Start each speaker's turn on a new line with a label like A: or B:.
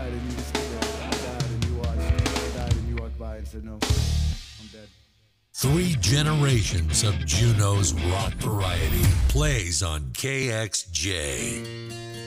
A: died and you were still there. I died and you watched. I died and you walked by and said, no, I'm dead.
B: 3 generations of Juneau's rock variety plays on KXJ.